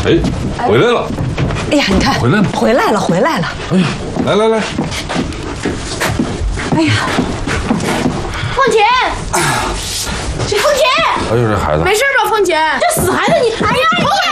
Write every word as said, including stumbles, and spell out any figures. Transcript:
哎，回来了！ 哎呀，你看， 回来了， 回来了，回来了！ 哎呀，来来来！ 哎呀， 凤姐，这凤姐， 哎呦，这孩子没事吧？凤姐，这死孩子你，哎呀，